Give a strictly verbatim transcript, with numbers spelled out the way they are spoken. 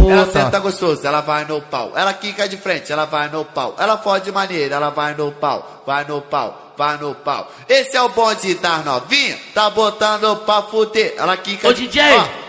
Ela senta gostoso, ela vai no pau. Ela quica de frente, ela vai no pau. Ela fode maneira, ela vai no pau. Vai no pau, vai no pau. Esse é o bonde das novinha, tá botando pra fuder. Ela quica Ô, de... D J, Ó.